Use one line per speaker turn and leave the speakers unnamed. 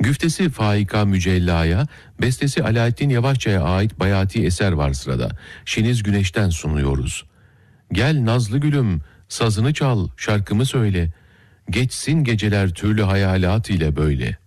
Güftesi Faika Mücella'ya, bestesi Alaaddin Yavaşça'ya ait bayati eser var sırada. Şeniz Güneş'ten sunuyoruz. Gel nazlı gülüm, sazını çal, şarkımı söyle. Geçsin geceler türlü hayalat ile böyle.